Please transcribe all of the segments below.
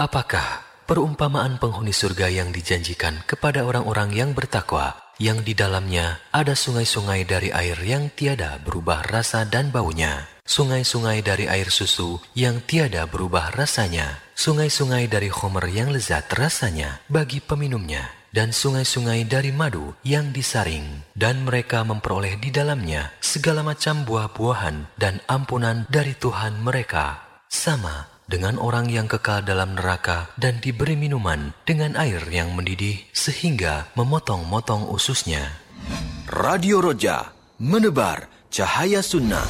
Apakah perumpamaan penghuni surga yang dijanjikan kepada orang-orang yang bertakwa, yang di dalamnya ada sungai-sungai dari air yang tiada berubah rasa dan baunya, sungai-sungai dari air susu yang tiada berubah rasanya, sungai-sungai dari khomer yang lezat rasanya bagi peminumnya, dan sungai-sungai dari madu yang disaring, dan mereka memperoleh di dalamnya segala macam buah-buahan dan ampunan dari Tuhan mereka, sama dengan orang yang kekal dalam neraka dan diberi minuman dengan air yang mendidih sehingga memotong-motong ususnya. Radio Roja, menebar cahaya sunnah.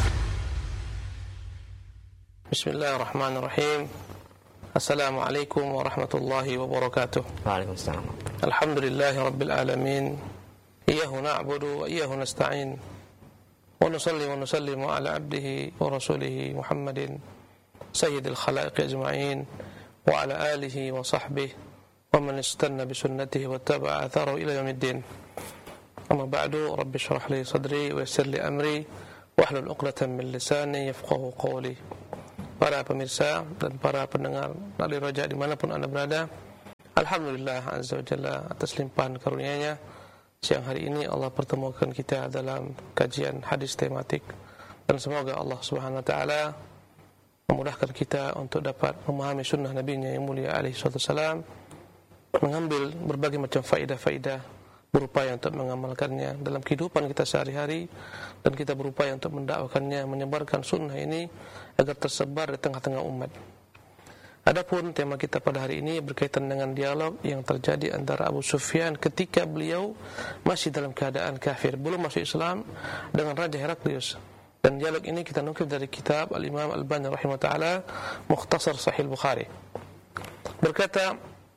Bismillahirrahmanirrahim. Assalamualaikum warahmatullahi wabarakatuh. Waalaikumsalam. Alhamdulillahi rabbil alamin. Iyyahu na'budu wa iyyahu nasta'in. Wa nusalli wa nusallimu ala abdihi wa rasulihi Muhammadin sayyidil khalaiqi ajma'in wa ala alihi wa sahbihi wa man istanna bi sunnatihi wa taba'a atharahu ila yaumiddin. Amma ba'du, rabbi shrah li sadri wa yassir li amri wahlul 'uqdatam min lisani yafqahu qawli. Para pemirsa dan para pendengar Radio Roja dimanapun Anda berada, alhamdulillah azza wa jalla atas limpahan karunia-Nya, siang hari ini Allah pertemukan kita dalam kajian hadis tematik, dan semoga Allah Subhanahu wa taala memudahkan kita untuk dapat memahami sunnah Nabi-Nya yang mulia alaihi wassalam, mengambil berbagai macam faidah-faidah, berupaya untuk mengamalkannya dalam kehidupan kita sehari-hari, dan kita berupaya untuk mendakwakannya, menyebarkan sunnah ini agar tersebar di tengah-tengah umat. Adapun tema kita pada hari ini berkaitan dengan dialog yang terjadi antara Abu Sufyan ketika beliau masih dalam keadaan kafir, belum masuk Islam, dengan Raja Heraklius. Dan dialog ini kita nukil dari kitab Al-Imam Al-Albani rahimahullah ta'ala, Mukhtasar Sahih Bukhari. Berkata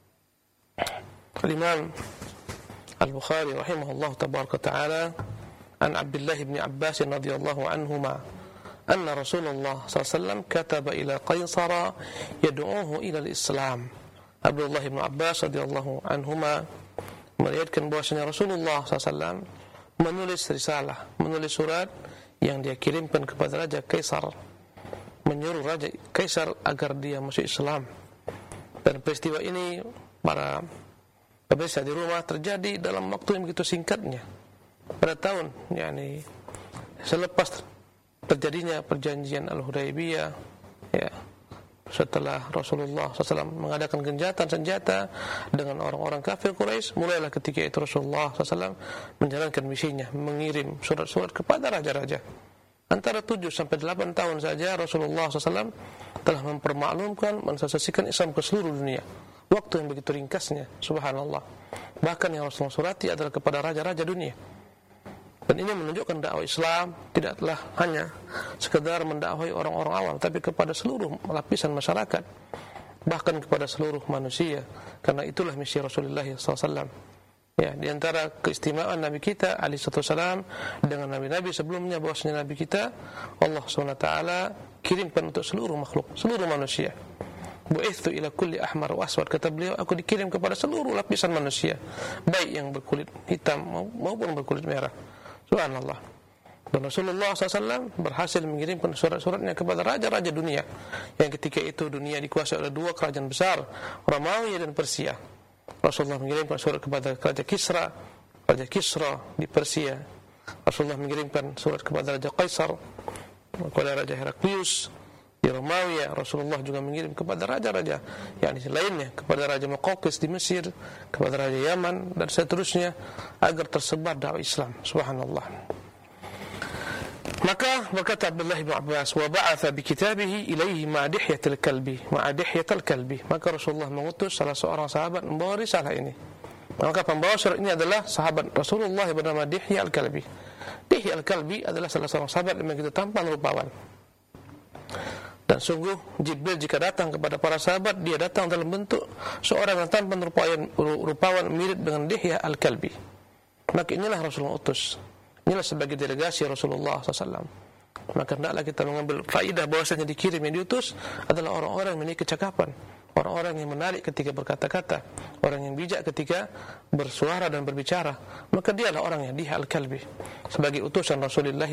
Al-Imam Al-Bukhari rahimahullah tabaraka ta'ala, an Abdullah ibn Abbas radhiyallahu anhuma anna Rasulullah sallallahu alaihi wasallam kataba ila Qaisara yad'uhu ila al-Islam. Abdullah ibn Abbas radhiyallahu anhuma meriwayatkan bahwasanya Rasulullah sallallahu alaihi wasallam menulis risalah, menulis surat yang dia kirimkan kepada Raja Kaisar, menyuruh Raja Kaisar agar dia masuk Islam. Dan peristiwa ini para pemirsa di rumah terjadi dalam waktu yang begitu singkatnya, pada tahun selepas terjadinya perjanjian Al-Hudaybiyah, ya, setelah Rasulullah SAW mengadakan gencatan senjata dengan orang-orang kafir Quraisy, mulailah ketika itu Rasulullah SAW menjalankan misinya, mengirim surat-surat kepada raja-raja. Antara 7 sampai 8 tahun saja Rasulullah SAW telah mempermaklumkan, mensosiasikan Islam ke seluruh dunia. Waktu yang begitu ringkasnya, subhanallah. Bahkan yang Rasulullah surati adalah kepada raja-raja dunia. Dan ini menunjukkan dakwah Islam tidaklah hanya sekedar mendakwai orang-orang awam, tapi kepada seluruh lapisan masyarakat, bahkan kepada seluruh manusia. Karena itulah misi Rasulullah SAW. Ya, di antara keistimewaan Nabi kita alaihi wasallam dengan nabi-nabi sebelumnya, bahwasanya Nabi kita Allah SWT kirimkan untuk seluruh makhluk, seluruh manusia. Bu'ithu ila kulli ahmar wa aswad, kata beliau, aku dikirim kepada seluruh lapisan manusia, baik yang berkulit hitam maupun berkulit merah. Subhanallah. Dan Rasulullah SAW berhasil mengirimkan surat-suratnya kepada raja-raja dunia, yang ketika itu dunia dikuasai oleh 2 kerajaan besar, Romawi dan Persia. Rasulullah mengirimkan surat kepada Raja Kisra di Persia. Rasulullah mengirimkan surat kepada Raja Kaisar, kepada Raja Heraklius di Romawi. Rasulullah juga mengirim kepada raja-raja lainnya, kepada Raja Muqawqis di Mesir, kepada Raja Yaman, dan seterusnya, agar tersebar dakwah Islam. Subhanallah. Maka berkata Abdullah bin Abbas, wa ba'atha bi kitabihi ilaihi ma'adihiyatil kalbi, ma'adihiyatil kalbi. Maka Rasulullah mengutus salah seorang sahabat membawa risalah ini. Maka pembawa surat ini adalah sahabat Rasulullah yang bernama Dihya al-Kalbi. Dihya al-Kalbi adalah salah seorang sahabat yang begitu tampan rupawan. Dan sungguh Jibril jika datang kepada para sahabat, dia datang dalam bentuk seorang yang tampan rupawan mirip dengan Dihya al-Kalbi. Maka inilah Rasulullah utus. Inilah sebagai delegasi Rasulullah SAW. Maka hendaklah kita mengambil faidah bahwasanya dikirim, yang diutus adalah orang-orang yang memiliki kecakapan, orang-orang yang menarik ketika berkata-kata, orang yang bijak ketika bersuara dan berbicara. Maka dialah orang yang Dihya al-Kalbi sebagai utusan Rasulullah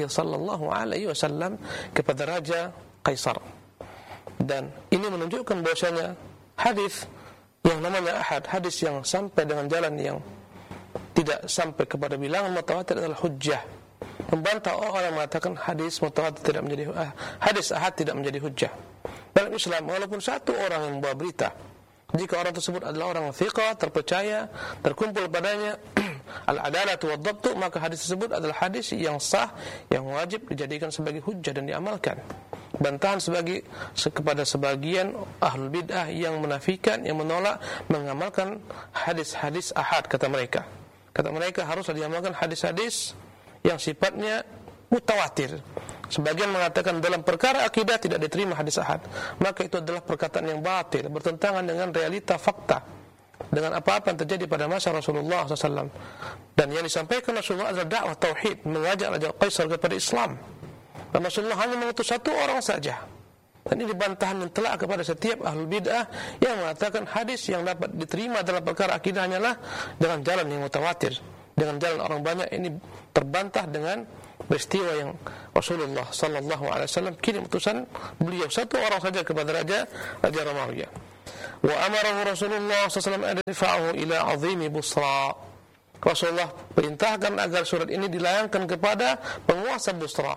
SAW kepada Raja Kaisar. Dan ini menunjukkan bahwasanya hadis yang namanya ahad, hadis yang sampai dengan jalan yang tidak sampai kepada bilangan mutawatir adalah hujjah. Membantah orang yang mengatakan hadis mutawatir tidak menjadi hadis ahad tidak menjadi hujjah. Dalam Islam, walaupun satu orang yang membawa berita, jika orang tersebut adalah orang thiqah, terpercaya, terkumpul padanya al-adalatu wad-dhabtu, maka hadis tersebut adalah hadis yang sah, yang wajib dijadikan sebagai hujjah dan diamalkan. Bantahan kepada sebagian ahlul bid'ah yang menafikan, yang menolak mengamalkan hadis-hadis ahad, kata mereka. Kata mereka haruslah diamalkan hadis-hadis yang sifatnya mutawatir. Sebagian mengatakan dalam perkara akidah tidak diterima hadis ahad, maka itu adalah perkataan yang batil, bertentangan dengan realita fakta, dengan apa-apa yang terjadi pada masa Rasulullah SAW. Dan yang disampaikan Rasulullah adalah dakwah tauhid, mengajak Raja Qaisar kepada Islam. Dan Rasulullah hanya mengutus satu orang saja. Dan ini bantahan yang telak kepada setiap ahlul bid'ah yang mengatakan hadis yang dapat diterima dalam perkara akidah hanyalah dengan jalan yang mutawatir, dengan jalan orang banyak. Ini terbantah dengan peristiwa yang Rasulullah SAW kirim utusan beliau satu orang saja kepada Raja Romawi. Wa amarahu Rasulullah SAW an yarfa'ahu ila 'azimi Busra. Rasulullah perintahkan agar surat ini dilayangkan kepada penguasa Busra.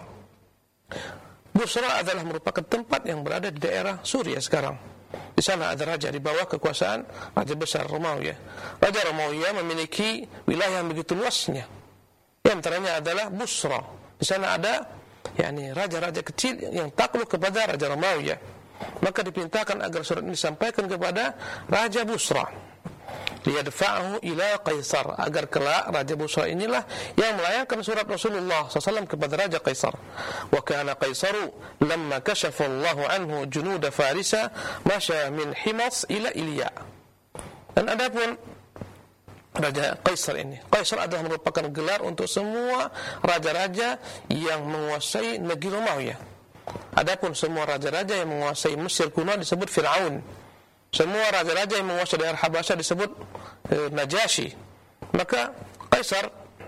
Busra adalah merupakan tempat yang berada di daerah Suriah sekarang. Di sana ada raja di bawah kekuasaan Raja besar Romawi. Raja Romawi memiliki wilayah yang begitu luasnya. Di antaranya adalah Busra. Di sana ada raja-raja kecil yang takluk kepada Raja Romawi. Maka diperintahkan agar surat ini disampaikan kepada Raja Busra. Liyadfa'ahu ila Qaisar, agar kelak Raja Busra inilah yang melayangkan surat Rasulullah SAW kepada Raja Qaisar. Wa kana Qaisaru lamma kashafa Allahu anhu junuda Farisa masya min Himas ila Ilya. Dan adapun Raja Qaisar ini, Qaisar adalah merupakan gelar untuk semua raja-raja yang menguasai negeri Romawi. Adapun semua raja-raja yang menguasai Mesir kuno disebut Fir'aun. Semua raja-raja yang menguasai daerah Habasyah disebut Najasyi. Maka Qaisar,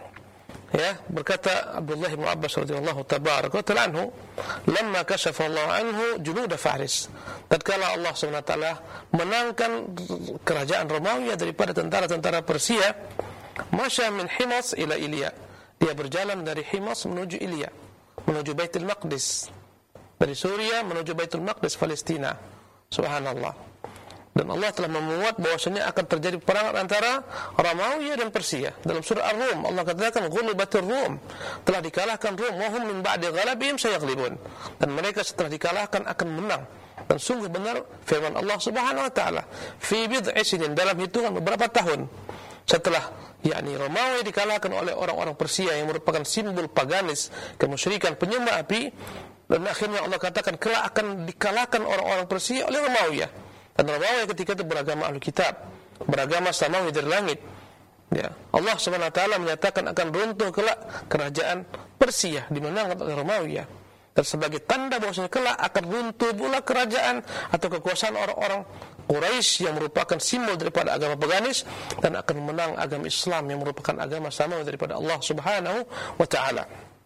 berkata Abdullah bin Abbas radhiyallahu tabaraka ta'ala anhu, lamma kashafa Allah anhu junud Faris, tatkala Allah SWT menangkan kerajaan Romawi daripada tentara-tentara Persia, masya min Himas ila Ilya, dia berjalan dari Himas menuju Ilya, menuju Baitul Maqdis, dari Suriah menuju Baitul Maqdis Palestina. Subhanallah. Dan Allah telah memuat bahwasanya akan terjadi perang antara Romawi dan Persia. Dalam surah Ar-Rum Allah katakan ghulibatir Rum, telah dikalahkan Rum, wa hum min ba'di ghalabihim sayaghlibun, dan mereka setelah dikalahkan akan menang. Dan sungguh benar firman Allah Subhanahu wa taala, fi bid'i sinin, dalam hitungan beberapa tahun setelah Romawi dikalahkan oleh orang-orang Persia yang merupakan simbol paganis, kemusyrikan, penyembah api, dan akhirnya Allah katakan kelak akan dikalahkan orang-orang Persia oleh Romawi. Dan Romawi ketika itu beragama Ahlul Kitab, beragama samawi dari langit. Allah SWT menyatakan akan runtuh kelak kerajaan Persia dimenangkan oleh Romawi. Dan sebagai tanda bahwasanya kelak akan runtuh pula kerajaan atau kekuasaan orang-orang Quraisy yang merupakan simbol daripada agama paganis, dan akan menang agama Islam yang merupakan agama samawi daripada Allah Subhanahu wa taala.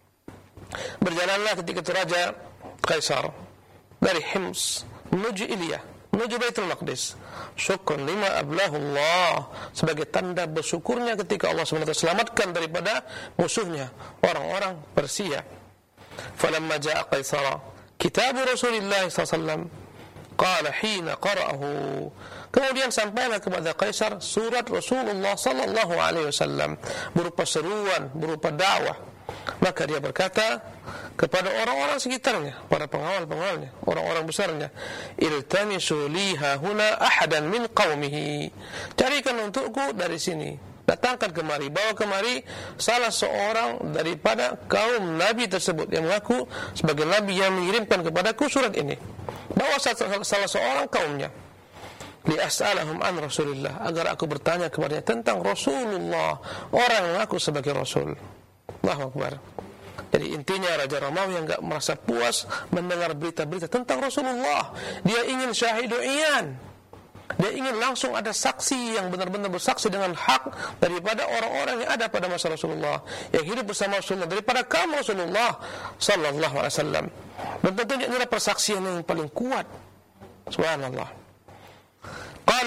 Berjalanlah ketika itu Raja Qaisar dari Hims menuju Ilya, menuju Baitul Maqdis, syukran lima ablahu Allah, sebagai tanda bersyukurnya ketika Allah SWT selamatkan daripada musuhnya orang-orang Persia. Falamma ja'a Qaisara kitab Rasulullah SAW qala hina qara'ahu, kemudian sampailah kepada Qaisar surat Rasulullah sallallahu alaihi wasallam berupa seruan, berupa dakwah. Maka dia berkata kepada orang-orang sekitarnya, para pengawal-pengawalnya, orang-orang besarnya, iltamisu liha huna ahadan min qaumihi, carikan untukku dari sini, datangkan kemari, bawa kemari salah seorang daripada kaum Nabi tersebut yang mengaku sebagai Nabi yang mengirimkan kepadaku surat ini. Bawa salah seorang kaumnya, lias'alahum an Rasulillah, agar aku bertanya kepadanya tentang Rasulullah, orang yang mengaku sebagai Rasul. Allahu Akbar. Jadi intinya Raja Romawi yang enggak merasa puas mendengar berita-berita tentang Rasulullah, dia ingin syahidu iyan, dia ingin langsung ada saksi yang benar-benar bersaksi dengan hak daripada orang-orang yang ada pada masa Rasulullah, yang hidup bersama Rasulullah, daripada kaum Rasulullah sallallahu alaihi wasallam. Dan tentunya inilah persaksian yang paling kuat. Subhanallah.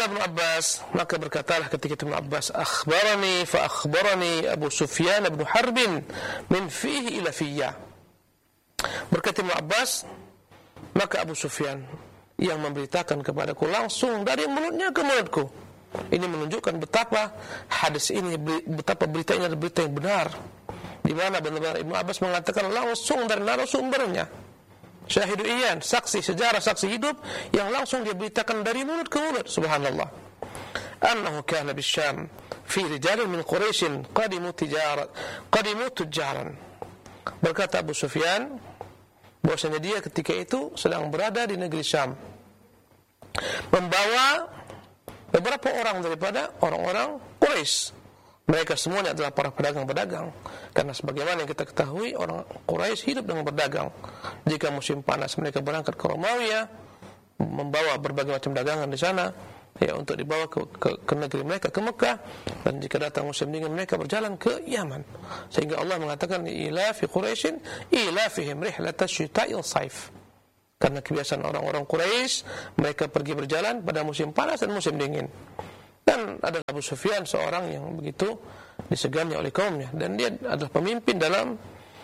Qala Ibnu Abbas, maka berkatalah ketika Ibnu Abbas, akhbarani fa akhbarani Abu Sufyan bin Harb min fihi ila fiyya. Berkata Ibnu Abbas, maka Abu Sufyan yang memberitakan kepadaku langsung dari mulutnya ke mulutku. Ini menunjukkan betapa hadis ini, betapa berita ini adalah berita yang benar, di mana benar-benar Ibnu Abbas mengatakan langsung dari narasumbernya. Syahidu iyan, saksi sejarah, saksi hidup yang langsung dia beritakan dari mulut ke mulut. Subhanallah. Annahu kana bisyam fi rijalin min Quraisy qadimu tujaran. Berkata Abu Sufyan bahwasanya dia ketika itu sedang berada di negeri Syam, membawa beberapa orang daripada orang-orang Quraisy. Mereka semuanya adalah para pedagang-pedagang. Karena sebagaimana yang kita ketahui, orang Quraisy hidup dengan berdagang. Jika musim panas mereka berangkat ke Romawi, membawa berbagai macam dagangan di sana, ya, untuk dibawa ke negeri mereka, ke Mekah. Dan jika datang musim dingin mereka berjalan ke Yaman. Sehingga Allah mengatakan ila fi Quraisyin ilafihim rihlatash syita'i was-saif. Karena kebiasaan orang-orang Quraisy, mereka pergi berjalan pada musim panas dan musim dingin. Dan adalah Abu Sufyan seorang yang begitu disegani oleh kaumnya, dan dia adalah pemimpin dalam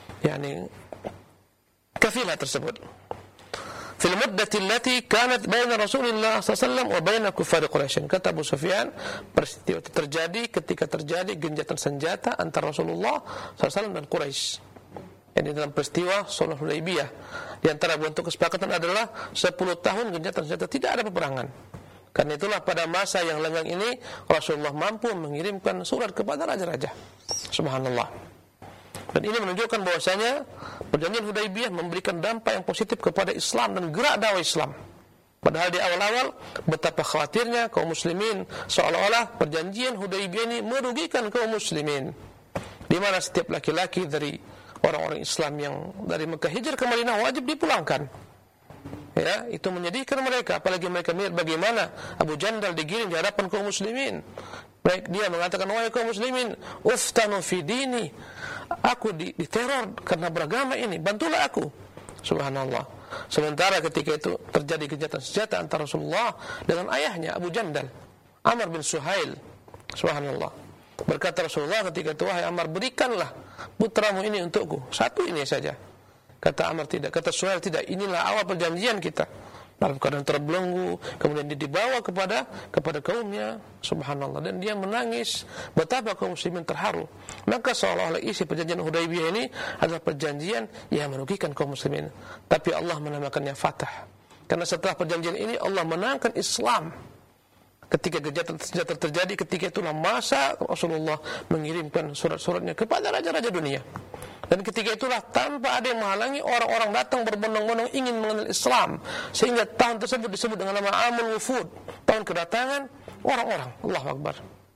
kafilah tersebut. Fil muddati allati kanat baina Rasulillah sallallahu alaihi wasallam wa baina kuffar Quraisy. Kata Abu Sufyan, peristiwa itu terjadi ketika terjadi genjatan senjata antara Rasulullah sallallahu alaihi wasallam dan Quraisy. Ini dalam peristiwa Sulh Hudaybiyah. Di antara bentuk kesepakatan adalah 10 tahun genjatan senjata, tidak ada peperangan. Karena itulah pada masa yang lenggang ini Rasulullah mampu mengirimkan surat kepada raja-raja. Subhanallah. Dan ini menunjukkan bahwasanya perjanjian Hudaybiyah memberikan dampak yang positif kepada Islam dan gerak dakwah Islam. Padahal di awal-awal betapa khawatirnya kaum muslimin, seolah-olah perjanjian Hudaybiyah ini merugikan kaum muslimin, di mana setiap laki-laki dari orang-orang Islam yang dari Mekah hijrah ke Madinah wajib dipulangkan. Ya, itu menyedihkan mereka, apalagi mereka melihat bagaimana Abu Jandal digiring di hadapan kaum muslimin. Dia mengatakan, wahai kaum muslimin, uftanu fi dini, aku diteror karena beragama ini, bantulah aku. Subhanallah. Sementara ketika itu terjadi kejahatan senjata antara Rasulullah dengan ayahnya Abu Jandal, Amr bin Suhail. Subhanallah. Berkata Rasulullah ketika itu, wahai Amr, berikanlah putramu ini untukku, satu ini saja. Kata Amr tidak, kata Suhail tidak, inilah awal perjanjian kita. Dalam keadaan terbelenggu, kemudian dia dibawa kepada kaumnya. Subhanallah. Dan dia menangis, betapa kaum muslimin terharu. Maka seolah-olah isi perjanjian Hudaybiyah ini adalah perjanjian yang merugikan kaum muslimin. Tapi Allah menamakannya Fatah. Karena setelah perjanjian ini Allah menangkan Islam. Ketika kejahatan senjata terjadi, ketika itulah masa Rasulullah mengirimkan surat-suratnya kepada raja-raja dunia. Dan ketika itulah tanpa ada yang menghalangi, orang-orang datang berbondong-bondong ingin mengenal Islam. Sehingga tahun tersebut disebut dengan nama Amul Wufud, tahun kedatangan orang-orang. Allahu Akbar.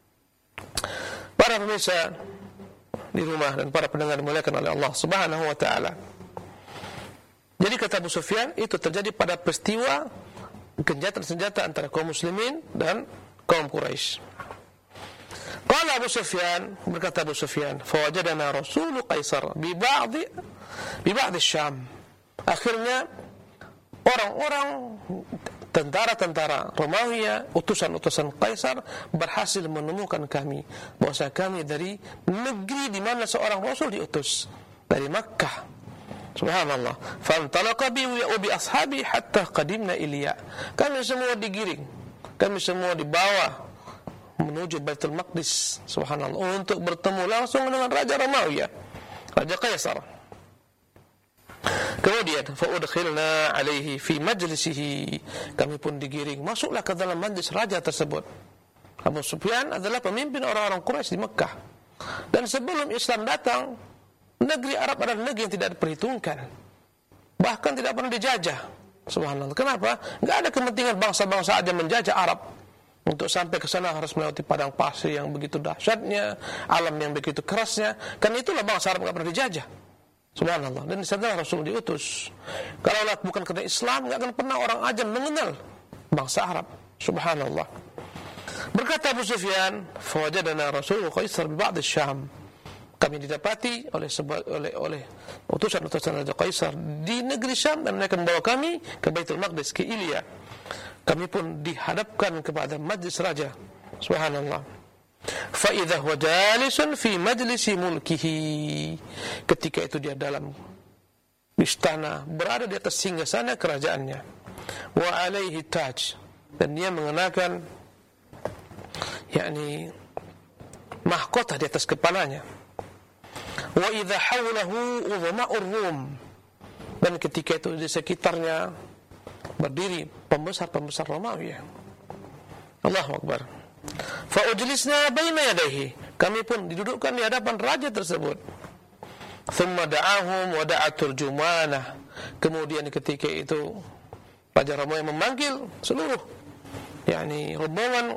Para pemirsa di rumah dan para pendengar dimuliakan oleh Allah Subhanahu wa taala. Jadi kata Abu Sufyan, itu terjadi pada peristiwa genjatan senjata antara kaum muslimin dan kaum Quraisy. Qala Abu Sufyan, berkata Abu Sufyan, fawajadana Rasul Qaisar bi ba'd Syam. Akhirnya orang-orang tentara-tentara Romawi, utusan-utusan Qaisar berhasil menemukan kami, bahwa kami dari negeri di mana seorang rasul diutus, dari Makkah. Subhanallah. Fantalaqa bi wa bi ashabi hatta qadimna Ilya. Kami semua digiring, kami semua dibawa menuju Baitul Maqdis, subhanallah, untuk bertemu langsung dengan Raja Romawi, Raja Qaisar. Kemudian fa'udkhilna alaihi fi majlisihi, kami pun digiring, masuklah ke dalam majlis raja tersebut. Abu Sufyan adalah pemimpin orang-orang Quraisy di Mekah. Dan sebelum Islam datang, negeri Arab adalah negeri yang tidak diperhitungkan, bahkan tidak pernah dijajah. Subhanallah. Kenapa? Enggak ada kepentingan bangsa-bangsa ada menjajah Arab. Untuk sampai ke sana harus melewati padang pasir yang begitu dahsyatnya, alam yang begitu kerasnya. Karena itulah bangsa Arab tidak pernah dijajah. Subhanallah. Dan di sana Rasul diutus. Kalau bukan karena Islam, tidak akan pernah orang ajam mengenal bangsa Arab. Subhanallah. Berkata Abu Sufyan, fawajadana Rasul Qaisar bi ba'd Syam. Kami didapati oleh utusan-utusan Raja Qaisar di negeri Syam, dan mereka membawa kami ke Baitul Maqdis, ke Ilya. kami pun dihadapkan kepada majlis raja. Subhanallah. Fa idza huwa jalisun fi majlisi mulkihi. Ketika itu dia dalam istana, berada di atas singgasana kerajaannya. Wa alaihi taj, dan dia mengenakan yakni mahkota di atas kepalanya. Wa idza hawlahu udhama'ur rum, dan ketika itu di sekitarnya berdiri pembesar-pembesar Romawi. Allahu Akbar. Fa ujlisna baina yadayhi, kami pun didudukkan di hadapan raja tersebut. Thumma da'ahum wa da'a turjumanah, kemudian ketika itu Raja Romawi memanggil seluruh yakni rombongan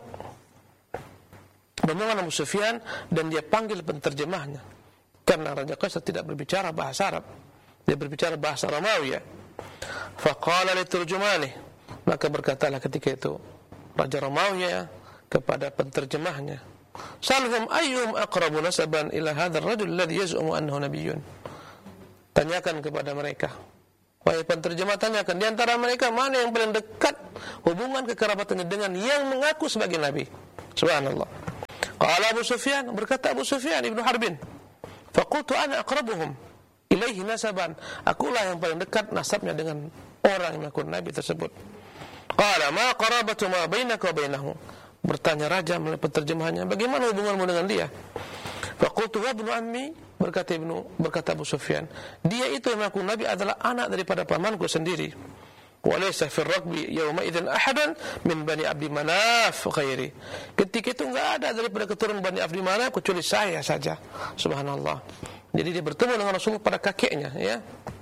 Abu Sufyan, dan dia panggil penterjemahnya, karena Raja Qaisar tidak berbicara bahasa Arab, dia berbicara bahasa Romawi. Faqala liturjumani, maka berkatalah ketika itu Raja Romawi kepada penterjemahnya, salhum ayyuhum aqrabu nasaban ila hadzal rajul alladhi yaz'umu annahu nabiyyun. Tanyakan kepada mereka, wahai penterjemah, tanyakan di antara mereka mana yang paling dekat hubungan kekerabatannya dengan yang mengaku sebagai nabi. Subhanallah. Qala Abu Sufyan, berkata Abu Sufyan ibnu Harbin, faqultu ana aqrabuhum ilaihi nasaban, akulah yang paling dekat nasabnya dengan orang yang mengaku nabi tersebut. Qala ma qarabatu ma bainaka wa bainahu, bertanya raja melalui penterjemahannya, bagaimana hubunganmu dengan dia? Faqultu wa ibnu ammi, berkata Abu Sufyan, dia itu yang mengaku nabi adalah anak daripada pamanku sendiri. Walaysa fil raqbi yawma idzin ahadan min bani Abdi Manaf ghairi, ketika itu enggak ada daripada keturunan Bani Abdi Manaf kecuali saya saja. Subhanallah. Jadi dia bertemu dengan Rasulullah pada kakeknya, ya.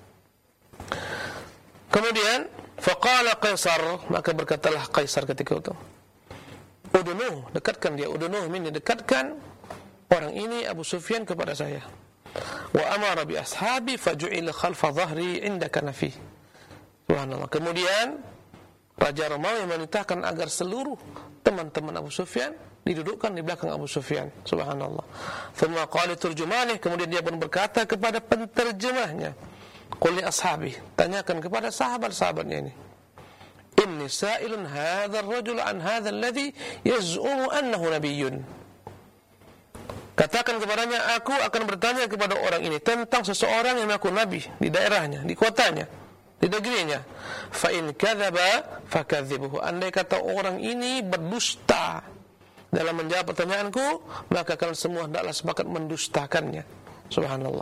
Kemudian faqala Qaisar, maka berkatalah Qaisar ketika itu, udunuh, dekatkan dia, udunuh minni, dekatkan orang ini Abu Sufyan kepada saya. Wa amara bi ashabi faju'ila khalfa dhahri indaka nafi. Subhanallah. Kemudian Raja Romawi memerintahkan agar seluruh teman-teman Abu Sufyan didudukkan di belakang Abu Sufyan. Subhanallah. Thumma qala turjumani, kemudian dia pun berkata kepada penterjemahnya, qul li ashabi, tanyakan kepada sahabat-sahabatnya ini, inni sa'ilun hadzal rajul an hadzal ladzi yaz'umu annahu nabiyyun. Katakan kepadanya, aku akan bertanya kepada orang ini tentang seseorang yang mengaku nabi di daerahnya, di kotanya, di negerinya. Fa in kadzaba fakadzibuhu, andai kata orang ini berdusta dalam menjawab pertanyaanku, maka kalian semua hendaklah sepakat mendustakannya. Subhanallah.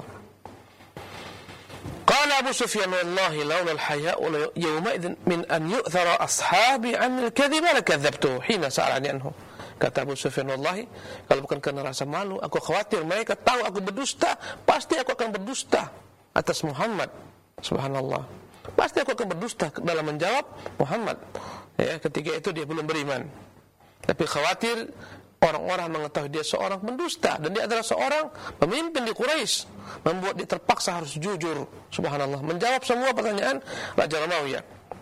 Qala Abu Sufyan, wallahi laula al-haya'u yawma idzin min an yu'thara ashabi 'an al-kadhiba lakadzabtu hina sa'alani anhu. Kata Abu Sufyan, wallahi kalau bukan karena rasa malu, aku khawatir mereka tahu aku berdusta, pasti aku akan berdusta atas Muhammad. Subhanallah. Pasti aku akan berdusta dalam menjawab Muhammad. Ya, ketika itu dia belum beriman, tapi khawatir orang-orang mengetahui dia seorang pendusta, dan dia adalah seorang pemimpin di Quraisy, membuat dia terpaksa harus jujur. Subhanallah, menjawab semua pertanyaan Raja Romawi.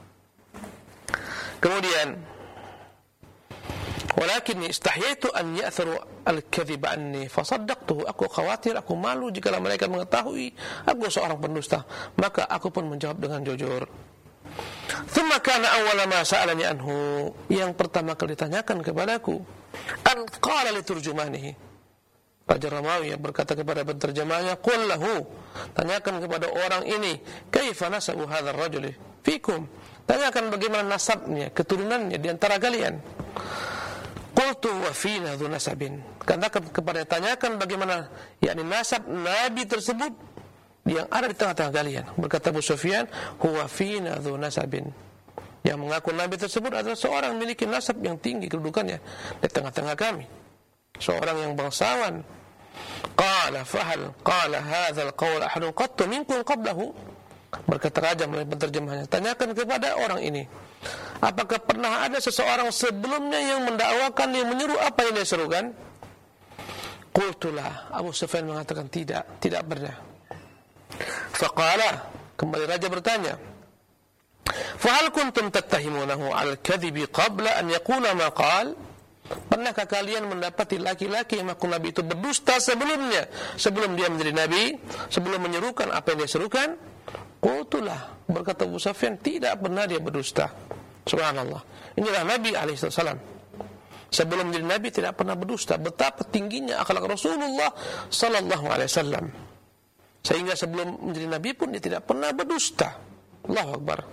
Kemudian, walakinni istahyaitu an ya'tharu al-kadhiba anni fasaddaqtuhu, aku khawatir, aku malu jika mereka mengetahui aku seorang pendusta, maka aku pun menjawab dengan jujur. Thumma kana awwala ma sa'alani anhu, yang pertama kali ditanyakan kepadaku, an qala li turjumanihi, Raja Romawi berkata kepada penterjemahnya, qul lahu, tanyakan kepada orang ini, kaifa nasabu hadzal rajuli fikum, tanyakan bagaimana nasabnya, keturunannya di antara kalian. Qultu wa fina dzu nasabin, katakan kepada, tanyakan bagaimana yakni nasab nabi tersebut yang ada di tengah-tengah kalian. Berkata Abu Sufyan, huwa fina dzu nasabin, yang mengaku nabi tersebut adalah seorang memiliki nasab yang tinggi kedudukannya di tengah-tengah kami, seorang yang bangsawan. Qala fahal qala hadzal qaul ahadun qattu minkum qablahu, berkata raja melalui penterjemahnya, tanyakan kepada orang ini, apakah pernah ada seseorang sebelumnya yang mendakwakan, yang menyuruh apa yang dia serukan? Qultulah, Abu Sufyan mengatakan tidak pernah. Faqala, kembali raja bertanya, fahal kuntum tattahimunahu al-kadhibi qabla an yaqula ma qal, pernahkah kalian mendapati laki-laki yang mengaku nabi itu berdusta sebelumnya, sebelum dia menjadi nabi, sebelum menyerukan apa yang dia serukan? Qultulah, berkata Abu Sufyan, tidak pernah dia berdusta. Subhanallah. Inilah Nabi alaihissalam. Sebelum menjadi Nabi tidak pernah berdusta. Betapa tingginya akhlak Rasulullah sallallahu alaihi wasallam. Sehingga sebelum menjadi Nabi pun dia tidak pernah berdusta. Allahu Akbar.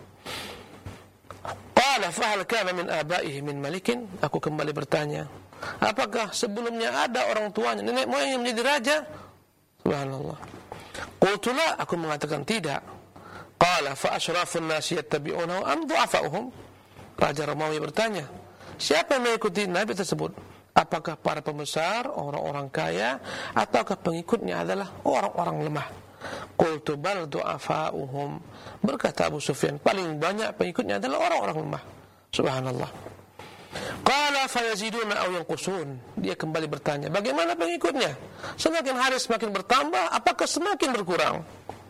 Qala fahal kana min abaihi min malikin? Aku kembali bertanya, apakah sebelumnya ada orang tuanya, nenek moyang yang menjadi raja? Subhanallah. Qultu la, aku mengatakan tidak. Qala fa asyrafun nas yattabi'unahu am du'afa'uhum? Raja Romawi bertanya, siapa yang mengikuti Nabi tersebut? Apakah para pembesar, orang-orang kaya, ataukah pengikutnya adalah orang-orang lemah? Qultu bal du'afa'uhum. Berkata Abu Sufyan, paling banyak pengikutnya adalah orang-orang lemah. Subhanallah. Qala fayaziduna aw yanqusun. Dia kembali bertanya, bagaimana pengikutnya? Semakin hari semakin bertambah, apakah semakin berkurang?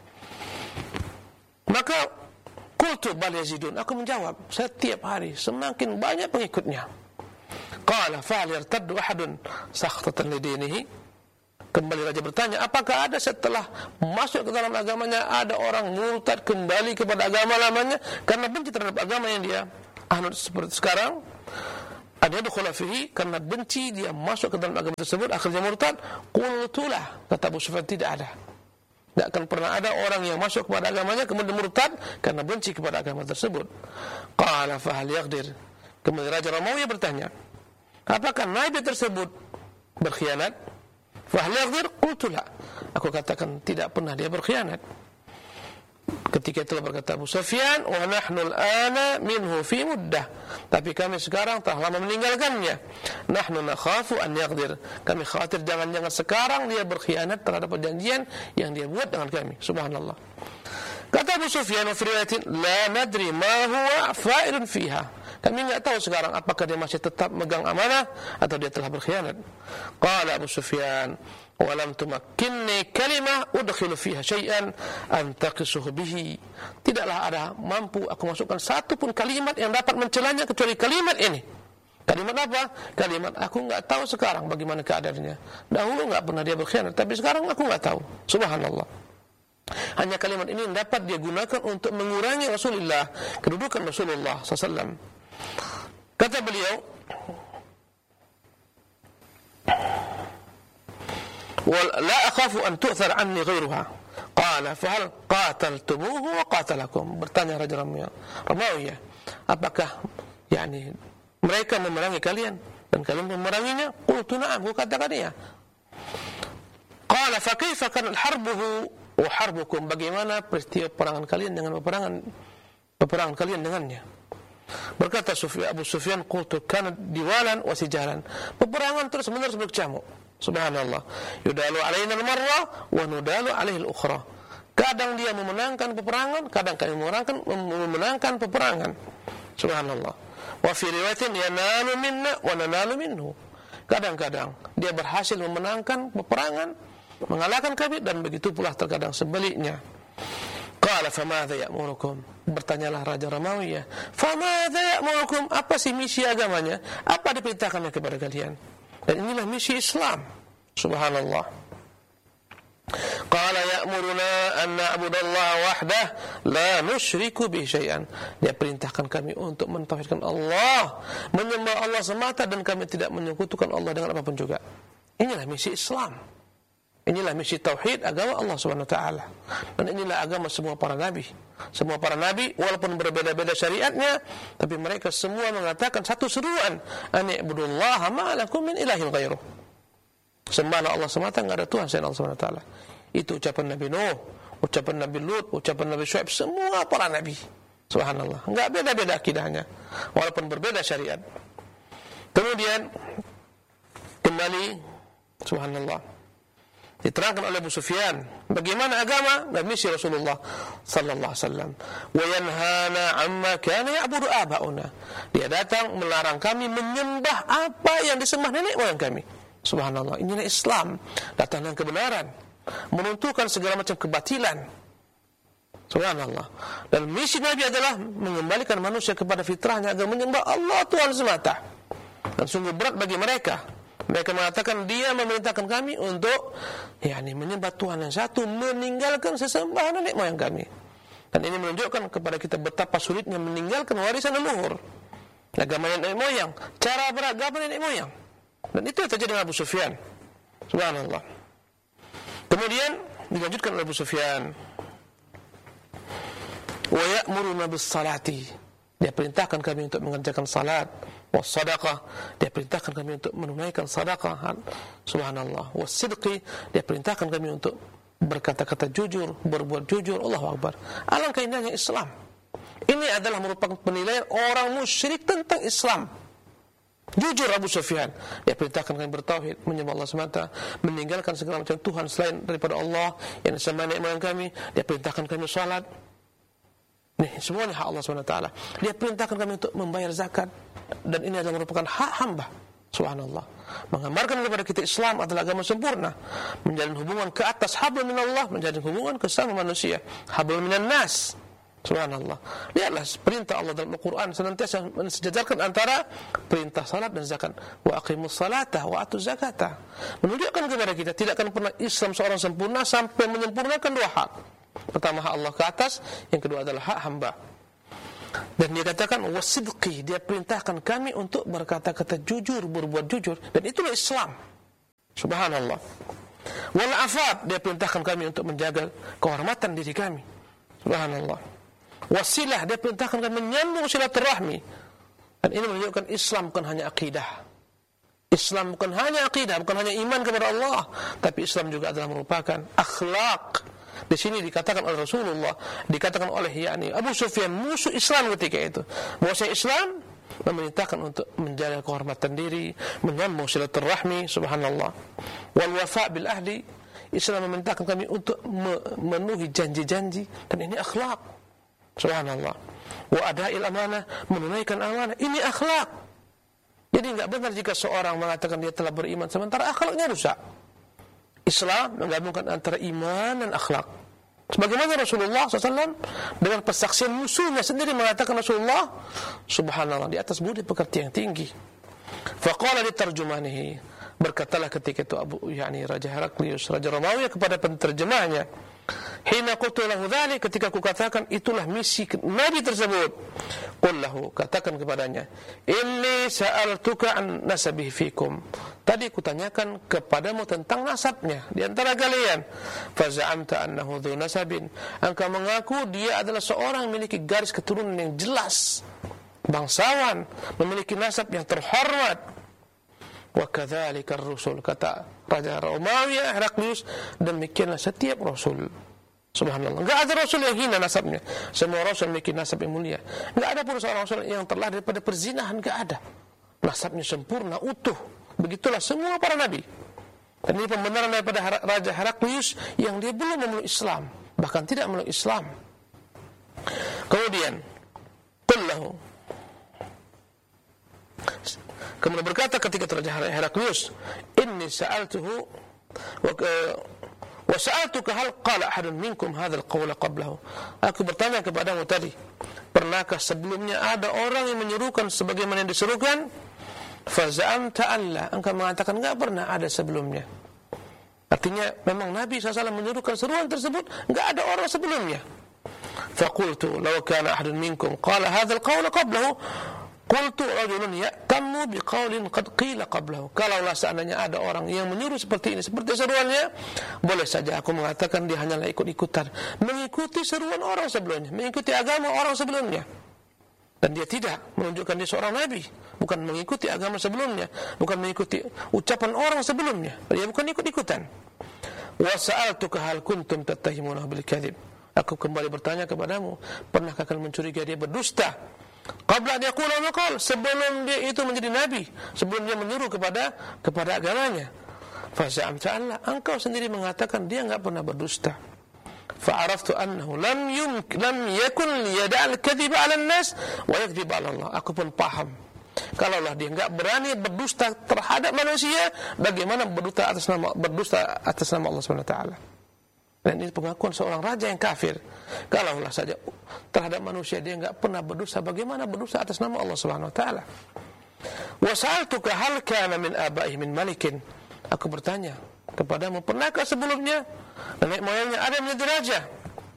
Maka qultu bal yazidun. Aku menjawab, setiap hari semakin banyak pengikutnya. Qala fa'al yartaddu ahadun sakhtatan lidinihi. Kembali raja bertanya, apakah ada setelah masuk ke dalam agamanya ada orang murtad kembali kepada agama lamanya karena benci terhadap agama yang dia anut seperti sekarang? Ada dukhula fihi, karena benci dia masuk ke dalam agama tersebut akhirnya murtad. Qultulah, kata Abu Sufyan, tidak ada. Tidak akan pernah ada orang yang masuk kepada agamanya kemudian murtad karena benci kepada agama tersebut. Qala fahal yaqdir. Kemudian Raja Romawi bertanya, apakah Nabi tersebut berkhianat? Fahal yaqdir? Qultu la. Aku katakan tidak pernah dia berkhianat. Ketika itu berkata Abu Sufyan, wa nahnu al-ana minhu fi muddah. Tapi kami sekarang telah lama meninggalkannya. Nahnu nakhafu an yaqdir. Kami khawatir jangan-jangan sekarang dia berkhianat terhadap perjanjian yang dia buat dengan kami. Subhanallah. Kata Abu Sufyan wa fi riwayatin, la nadri ma huwa fa'ilun fiha. Kami enggak tahu sekarang apakah dia masih tetap megang amanah atau dia telah berkhianat. Qala Abu Sufyan, wa lam tumakkinni kalimah udkhilu fiha syai'an antaqisuhu bihi. Tidaklah ada mampu aku masukkan satu pun kalimat yang dapat mencelanya kecuali kalimat ini. Kalimat apa? Kalimat aku enggak tahu sekarang bagaimana keadaannya. Dahulu enggak pernah dia berkhianat, tapi sekarang aku enggak tahu. Subhanallah. Hanya kalimat ini yang dapat dia gunakan untuk mengurangi Rasulullah, kedudukan Rasulullah SAW. Kata beliau, la akhafu an tu'thar anni ghairuha. Qala fahal qataltumuhu wa qatalakum. Bertanya Raja Romawi, apakah mereka memerangi kalian dan kalian memeranginya? Qultu na'am, aku katakan iya. Qala fa kaifa kana harbuhu wa harbukum? Bagaimana peristiwa peperangan kalian dengan peperangan kalian dengannya? Berkata Abu Sufyan, qultu kana diwalan wa sijalan. Peperangan terus-menerus berkecamuk. Subhanallah. Yudalu alaina al-marra wa nudalu alaihi al-ukhra. Kadang dia memenangkan peperangan, kadang kami memenangkan peperangan. Subhanallah. Wa fi riwayatin yanalu minna wa nanalu minhu. Kadang-kadang dia berhasil memenangkan peperangan, mengalahkan kami, dan begitu pula terkadang sebaliknya. Qala famadha ya'murukum? Bertanyalah Raja Romawi, famadha ya'murukum? Apa sih misi agamanya? Apa diperintahkannya kepada kalian? Dan inilah misi Islam. Subhanallah. Qala ya'muruna an na'budallaha wahdah la nusyriku bihi syai'an. Dia perintahkan kami untuk mentauhidkan Allah, menyembah Allah semata, dan kami tidak menyekutukan Allah dengan apapun juga. Inilah misi Islam. Inilah misi tauhid agama Allah Subhanahu wa taala. Dan inilah agama semua para nabi. Semua para nabi walaupun berbeda-beda syariatnya, tapi mereka semua mengatakan satu seruan, ani'budullaha ma lakum min ilahin ghairuh. Sembahlah Allah semata, enggak ada Tuhan selain Allah Subhanahu wa taala. Itu ucapan Nabi Nuh, ucapan Nabi Lut, ucapan Nabi Syuaib, semua para nabi. Subhanallah. Enggak beda-beda akidahnya walaupun berbeda syariat. Kemudian kembali, subhanallah, diterangkan oleh Abu Sufyan bagaimana agama dan misi Rasulullah sallallahu alaihi wasallam. Wa yanhana amma kana ya'budu aba'una. Dia datang melarang kami menyembah apa yang disembah nenek moyang kami. Subhanallah. Inilah Islam, datang dengan kebenaran, menunturkan segala macam kebatilan. Subhanallah. Dan misi Nabi adalah mengembalikan manusia kepada fitrahnya agar menyembah Allah Tuhan semata. Dan sungguh berat bagi mereka. Mereka mengatakan dia memerintahkan kami untuk menyembah Tuhan yang satu, meninggalkan sesembahan nenek moyang kami. Dan ini menunjukkan kepada kita betapa sulitnya meninggalkan warisan leluhur, agama nenek moyang, cara beragama nenek moyang. Dan itu yang terjadi dengan Abu Sufyan. Subhanallah. Kemudian dilanjutkan oleh Abu Sufyan, wa ya'muruna bis-salati, dia perintahkan kami untuk mengerjakan salat, was sadaqah, dia perintahkan kami untuk menunaikan sedekah. Subhanallah. Was sidqi, dia perintahkan kami untuk berkata-kata jujur, berbuat jujur. Allahu Akbar. Alangkah indahnya Islam. Ini adalah merupakan penilaian orang musyrik tentang Islam. Jujur Abu Sufyan, dia perintahkan kami bertauhid, menyembah Allah semata, meninggalkan segala macam Tuhan selain daripada Allah yang disembah nenek moyang kami. Dia perintahkan kami salat. Nih, semuanya hak Allah SWT. Dia perintahkan kami untuk membayar zakat, dan ini adalah merupakan hak hamba. Subhanallah. Menggambarkan kepada kita Islam adalah agama sempurna, menjalin hubungan ke atas hablum minallah, menjalin hubungan ke sama manusia, hablum minan nas. Subhanallah. Lihatlah perintah Allah dalam Al-Quran senantiasa mensejajarkan antara perintah salat dan zakat. Wa aqimus salata wa atuz zakata. Menunjukkan kepada kita tidak akan pernah Islam seorang sempurna sampai menyempurnakan dua hak. Pertama hak Allah ke atas, yang kedua adalah hak hamba. Dan dia katakan wasidqi, dia perintahkan kami untuk berkata-kata jujur, berbuat jujur, dan itulah Islam. Subhanallah. Wal afaf, dia perintahkan kami untuk menjaga kehormatan diri kami. Subhanallah. Wasilah, dia perintahkan kami menyambung silaturahmi. Dan ini menunjukkan Islam bukan hanya akidah. Islam bukan hanya akidah, bukan hanya iman kepada Allah, tapi Islam juga adalah merupakan akhlak. Di sini dikatakan oleh Rasulullah, dikatakan oleh Abu Sufyan, musuh Islam ketika itu, bahwa Islam memerintahkan untuk menjaga kehormatan diri, menyambung silaturahmi. Subhanallah. Wal wafa bil ahli, Islam memerintahkan kami untuk memenuhi janji-janji, dan ini akhlak. Subhanallah. Wa adail amanah, menunaikan amanah, ini akhlak. Jadi enggak benar jika seorang mengatakan dia telah beriman sementara akhlaknya rusak. Islam menggabungkan antara iman dan akhlak. Sebagaimana Rasulullah SAW dengan persaksian musuhnya sendiri mengatakan, Rasulullah subhanallah di atas budi pekerti yang tinggi. Faqala li tarjumanihi, berkatalah ketika itu Raja Heraklius, Raja Romawi kepada penterjemahnya, hina qultu lahu dzalik, ketika aku katakan itulah misi Nabi tersebut, qul lahu, katakan kepadanya, inni sa'altuka an nasabihi fikum, tadi aku tanyakan kepadamu tentang nasabnya di antara kalian. Faza'amta annahu dzu nasabin, engkau mengaku dia adalah seorang yang memiliki garis keturunan yang jelas, bangsawan, memiliki nasab yang terhormat. Wa kadzalika ar-rusul, kata Raja Romawi Heraklius, demikianlah setiap rasul. Subhanallah. Enggak ada rasul yang hina nasabnya. Semua rasul memiliki nasab yang mulia. Enggak ada pun seorang rasul yang terlahir daripada perzinahan, enggak ada. Nasabnya sempurna, utuh. Begitulah semua para nabi. Dan ini pembenaran daripada Raja Heraklius yang dia belum memeluk Islam, bahkan tidak memeluk Islam. Kemudian kemudian berkata ketika Raja Heraklius, inni sa'altuhu wa sa'altuka hal qala ahadun minkum hadzal qawla qablahu, aku bertanya kepadamu tadi, pernahkah sebelumnya ada orang yang menyerukan sebagaimana yang diserukan? Faza'amta alla, engkau mengatakan enggak pernah ada sebelumnya. Artinya memang Nabi SAW menyerukan seruan tersebut, enggak ada orang sebelumnya. Faqultu law kana ahadun minkum qala hadzal qawla qablahu qultu rajulun ya'tammu biqaulin qad qila qablahu, kalaulah seandainya ada orang yang menyuruh seperti ini, seperti seruannya, boleh saja aku mengatakan dia hanyalah ikut-ikutan, mengikuti seruan orang sebelumnya, mengikuti agama orang sebelumnya. Dan dia tidak menunjukkan dia seorang nabi, bukan mengikuti agama sebelumnya, bukan mengikuti ucapan orang sebelumnya, dia bukan ikut-ikutan. Wa sa'altuka hal kuntum tattahimunahu bil kadzib, aku kembali bertanya kepadamu, pernahkah kalian mencurigai dia berdusta? Qabla dia qula maqal, sebelum dia itu menjadi nabi, sebelum dia menyuruh kepada agamanya. Fa za'amta alla, engkau sendiri mengatakan dia enggak pernah berdusta. Fa'araftu annahu lam yakun liyada'al kadhiba 'ala an-nas wa yakdhiba 'ala Allah. Aku pun paham, kalaulah dia enggak berani berdusta terhadap manusia, bagaimana berdusta atas nama Allah Subhanahu wa taala. Dan ini pengakuan seorang raja yang kafir. Kalaulah saja terhadap manusia dia enggak pernah berdusta, bagaimana berdusta atas nama Allah Subhanahu wa taala. Wa sa'altuka hal kana min aba'ihi min malikin, aku bertanya kepadamu, pernahkah sebelumnya nenek moyangnya ada menjadi raja?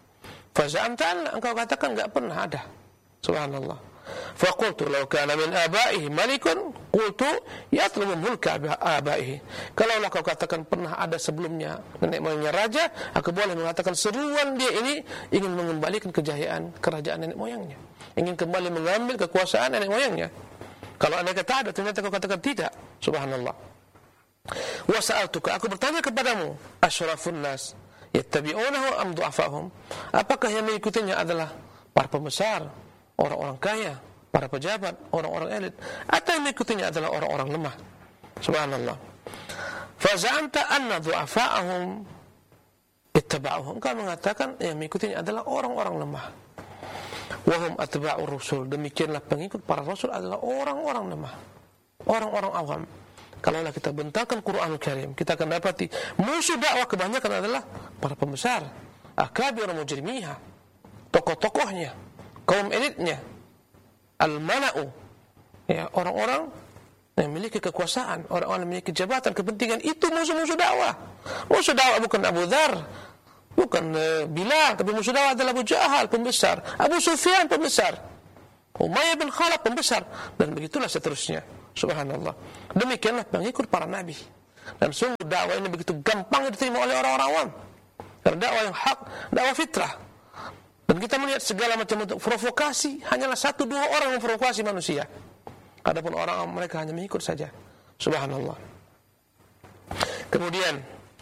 Faza'amta anna, engkau katakan enggak pernah ada. Subhanallah. Faqultu law kana min abaihi malikun qultu yatlubu mulka abaihi. Kalaulah kau katakan pernah ada sebelumnya nenek moyangnya raja, aku boleh mengatakan seruan dia ini ingin mengembalikan kejayaan kerajaan nenek moyangnya, ingin kembali mengambil kekuasaan nenek moyangnya. Kalau anda kata ada, ternyata kau katakan tidak. Subhanallah. Wa sa'altuka, aku bertanya kepadamu, asyrafun nas yattabi'unahu am du'afahum? Apakah yang mengikutinya adalah para pembesar, orang-orang kaya, para pejabat, orang-orang elit, atau yang mengikutinya adalah orang-orang lemah? Subhanallah. Faza'amta anna du'afa'ahum ittaba'uhum. Engkau mengatakan yang mengikutinya adalah orang-orang lemah. Wahum atba'ur rusul. Demikianlah pengikut para rasul adalah orang-orang lemah, orang-orang awam. Kalaulah kita bentangkan Quranul Karim, kita akan dapati musuh dakwah kebanyakan adalah para pembesar, akabir mujrimiha, tokoh-tokohnya, kaum elitnya, al-mala'u, ya, orang-orang yang memiliki kekuasaan, orang-orang yang memiliki jabatan, kepentingan. Itu musuh-musuh dakwah. Musuh dakwah bukan Abu Dzar, bukan Bilal, tapi musuh dakwah adalah Abu Jahal, pembesar, Abu Sufyan, pembesar, Umayyah bin Khalaf, pembesar, dan begitulah seterusnya. Subhanallah. Demikianlah pengikut para nabi. Dan sungguh dakwah ini begitu gampang diterima oleh orang-orang awam. Karena dakwah yang hak, dakwah fitrah. Dan kita melihat segala macam bentuk provokasi, hanyalah 1-2 orang yang memprovokasi manusia. Adapun orang awam, mereka hanya mengikut saja. Subhanallah. Kemudian,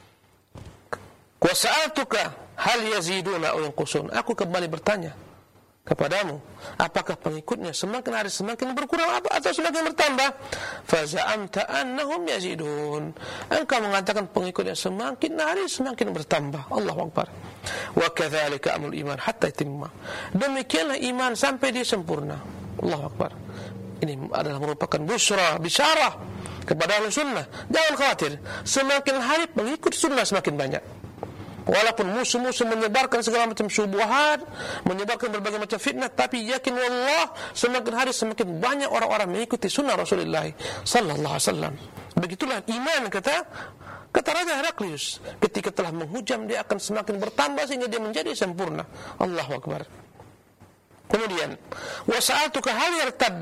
wa sa'altuka hal yaziduna aw yanqusun? Aku kembali bertanya kepadamu, apakah pengikutnya semakin hari semakin berkurang atau semakin bertambah? Faza'amta annahum yazidun. Engkau mengatakan pengikutnya semakin hari semakin bertambah. Allahu Akbar. Wa kadzalika amrul iman hatta yatimma. Demikianlah iman sampai dia sempurna. Allahu Akbar. Ini adalah merupakan bisyarah kepada ahli sunnah. Jangan khawatir, semakin hari pengikut sunnah semakin banyak. Walaupun musuh-musuh menyebarkan segala macam syubhat, menyebarkan berbagai macam fitnah, tapi yakin wallah semakin hari semakin banyak orang-orang mengikuti sunnah Rasulullah sallallahu alaihi wasallam. Begitulah iman, kata Raja Heraklius, ketika telah menghujam dia akan semakin bertambah sehingga dia menjadi sempurna. Allahu Akbar. Kemudian, wa sa'altuka hal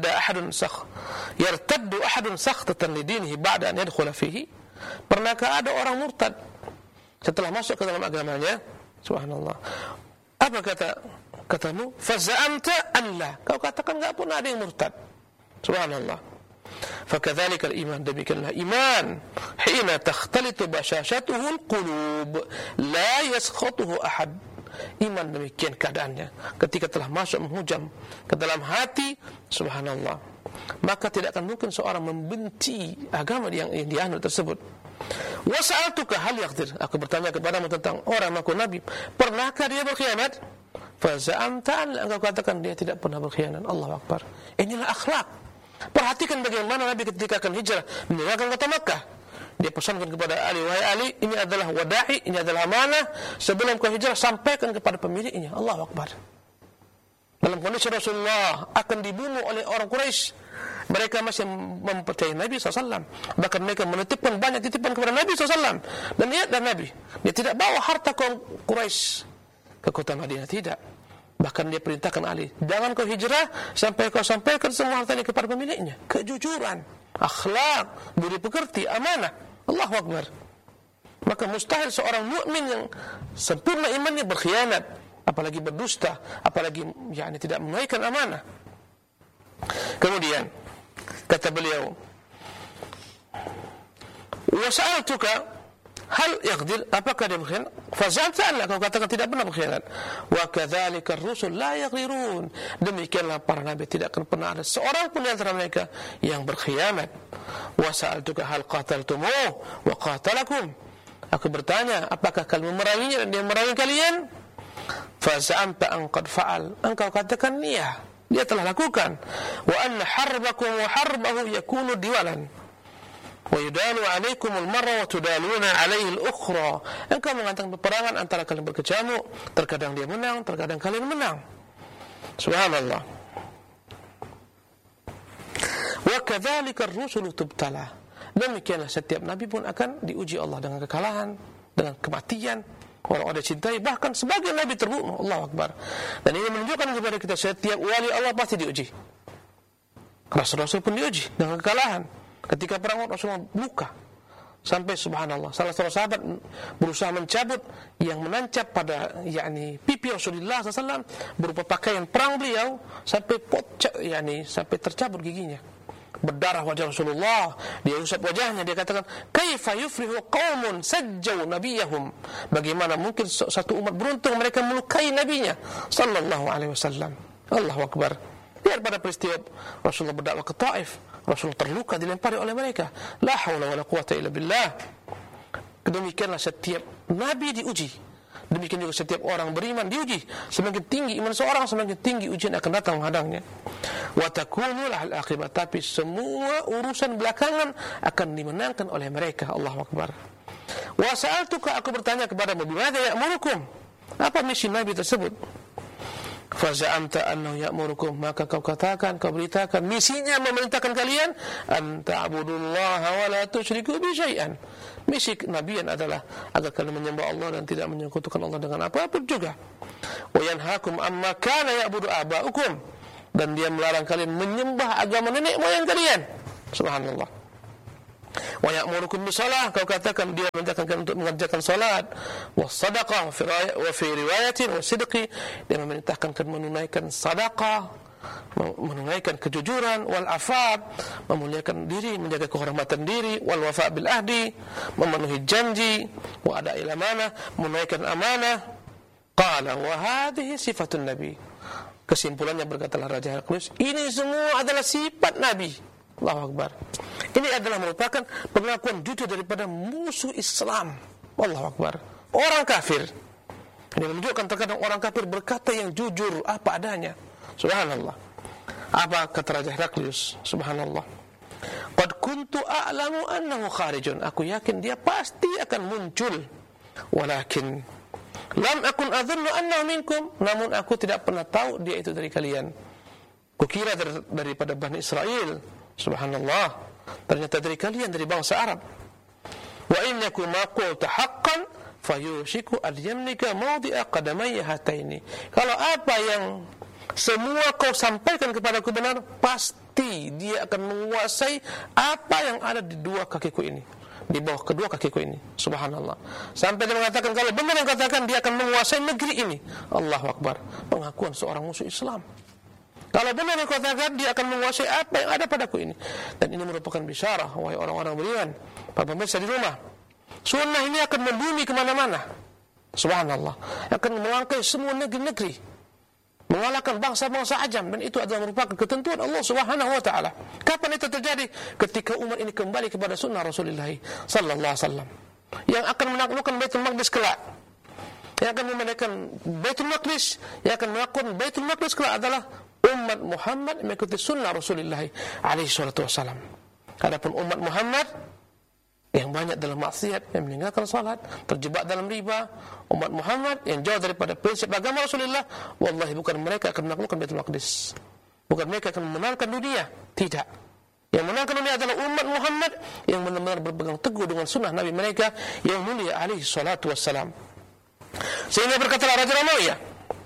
yartaddu ahadun sakhtatan lidinihi ba'da an yadkhula fihi? Pernahkah ada orang murtad setelah masuk ke dalam agamanya? Subhanallah. Apa katamu? Faza'amta an la. Kau katakan enggak pun ada yang murtad. Subhanallah. Fakadzalika al-iman, demikianlah iman. Hina takhtalitu bashashatuhu al-qulub, la yaskhatuhu ahad. Iman demikian keadaannya ketika telah masuk menghujam ke dalam hati. Subhanallah. Maka tidak akan mungkin seorang membenci agama yang dianut tersebut. Wa sa'altuka hal yaqdir? Aku bertanya kepadamu tentang orang mengaku nabi, pernahkah dia berkhianat? Fa za'amta, engkau katakan dia tidak pernah berkhianat. Allahu Akbar. Inilah akhlak. Perhatikan bagaimana Nabi ketika akan hijrah meninggalkan kota Makkah. Dia pesankan kepada Ali, wahai Ali, ini adalah wada'i, ini adalah amanah. Sebelum kau hijrah, sampaikan kepada pemiliknya. Allahu Akbar. Dalam kondisi Rasulullah akan dibunuh oleh orang Quraisy, mereka masih mempercayai Nabi SAW. Bahkan mereka menitipkan banyak titipan kepada Nabi SAW. Dan Nabi, dia tidak bawa harta kaum Quraisy ke kota Madinah, tidak. Bahkan dia perintahkan Ali, jangan kau hijrah sampai kau sampaikan semua harta ini kepada pemiliknya. Kejujuran, akhlak, budi pekerti, amanah. Allahu Akbar. Maka mustahil seorang mukmin yang sempurna imannya berkhianat, apalagi berdusta, apalagi tidak menunaikan amanah. Kemudian kata beliau, wa sa'altuka hal yaqdir? Apakah dia berkhianat? Faza'amta an la, kau katakan tidak pernah berkhianat. Wa kadzalika ar-rusul la yaqdirun. Demikianlah para nabi, tidak akan pernah ada seorang pun di antara mereka yang berkhianat. Wa sa'altuka hal qataltumuh wa qatalakum? Aku bertanya, apakah kalian memeranginya dan dia memerangi kalian? Faza'amta an qad fa'al. Engkau katakan iya, dia telah lakukan. Wa anna harbakum wa harbahu yakunu diwalan. Wa yudalu alaikumul marra wa tudaluna alaihi al-ukhra. Engkau mengatakan peperangan antara kalian berkecamuk, terkadang dia menang, terkadang kalian menang. Subhanallah. Wa kadzalika ar-rusulu tubtala. Demikianlah setiap nabi pun akan diuji Allah dengan kekalahan, dengan kematian. orang dia cintai, bahkan sebagai nabi terbunuh. Allahu Akbar. Dan ini menunjukkan kepada kita setiap wali Allah pasti diuji. Rasul-rasul pun diuji dengan kekalahan. Ketika perang Rasulullah luka sampai subhanallah salah seorang sahabat berusaha mencabut yang menancap pada pipi Rasulullah SAW berupa pakaian perang beliau sampai sampai tercabut giginya. Berdarah wajah Rasulullah, dia usap wajahnya, dia katakan, kaifa yufrihu qaumun sajjau nabiyahum, bagaimana mungkin satu umat beruntung mereka melukai nabinya sallallahu alaihi wasallam. Allahu Akbar. Lihat pada peristiwa Rasulullah berdakwah ke Taif, Rasulullah terluka dilempari oleh mereka. La haula wala quwata illa billah. Demikianlah setiap nabi diuji. Demikian juga setiap orang beriman diuji. Semakin tinggi iman seorang, semakin tinggi ujian akan datang menghadangnya. Wa takunu lahal aqibat, tapi semua urusan belakangan akan dimenangkan oleh mereka. Allahu Akbar. Wa sa'altuka, aku bertanya kepadamu, bimada ya'murukum, apa misi nabi tersebut? Fa za'amta annahu ya'murukum, maka kau katakan, kau beritakan misinya memerintahkan kalian an ta'budullaha wa la tusyriku bi syai'an. Misi kenabian adalah agar kalian menyembah Allah dan tidak menyekutukan Allah dengan apa-apa juga. Wa yanhaakum amma kana ya'budu aba'ukum, dan dia melarang kalian menyembah agama nenek moyang kalian. Subhanallah. Wa ya'murukum bisalah, kau katakan dia memerintahkan kalian untuk mengerjakan salat, was sadaqah wa fi riwayatin wasidqi, dia memerintahkan kalian menunaikan sedekah, menunaikan kejujuran, wal afaf, memuliakan diri, menjaga kehormatan diri, wal wafa bil ahdi, memenuhi janji, wa ada ila amanah, menunaikan amanah. Qala wa hadhihi sifatun nabi. Kesimpulannya, berkatalah Raja Heraklius, ini semua adalah sifat nabi. Allahu Akbar. Ini adalah merupakan pengakuan jujur daripada musuh Islam. Allahu Akbar. Orang kafir. Ini menunjukkan terkadang orang kafir berkata yang jujur apa adanya. Subhanallah. Apa kata Raja Heraklius? Subhanallah. Qad kuntu a'lamu annahu kharijun. Aku yakin dia pasti akan muncul. Walakin lam akun adhunnu annahu minkum. Namun aku tidak pernah tahu dia itu dari kalian. Kukira daripada Bani Israel. Subhanallah. Ternyata dari kalian, dari bangsa Arab. Wa innakum ma qulta haqqan fayushiku an yamlika mawdi'a qadamayya hataini. Kalau apa yang semua kau sampaikan kepadaku benar, pasti dia akan menguasai apa yang ada di dua kakiku ini, di bawah kedua kakiku ini. Subhanallah. Sampai dia mengatakan kalau benar yang katakan dia akan menguasai negeri ini. Allahu Akbar. Pengakuan seorang musuh Islam. Kalau benar yang katakan dia akan menguasai apa yang ada padaku ini. Dan ini merupakan bisyarah, wahai orang-orang beriman, para pemirsa di rumah. Sunnah ini akan membumi kemana-mana. Subhanallah. Akan melangkai semua negeri-negeri, mengalahkan bangsa-bangsa ajam, dan itu adalah merupakan ketentuan Allah Subhanahu wa taala. Kapan itu terjadi? Ketika umat ini kembali kepada sunnah Rasulullah sallallahu alaihi wasallam, yang akan menaklukkan Baitul Maqdis kelak, yang akan memerdekakan Baitul Maqdis, yang akan melakukan Baitul Maqdis kelak adalah umat Muhammad mengikuti sunnah Rasulullah alaihi salatu wasallam. Adapun umat Muhammad yang banyak dalam maksiat, yang meninggalkan salat, terjebak dalam riba, umat Muhammad yang jauh daripada prinsip agama Rasulullah, wallahi bukan mereka akan menaklukkan Baitul Maqdis, bukan mereka akan memenangkan dunia. Tidak. Yang menangkan dunia adalah umat Muhammad yang benar-benar berpegang teguh dengan sunnah Nabi mereka yang mulia alaihi salatu wassalam. Sehingga berkatalah Raja Umayyah,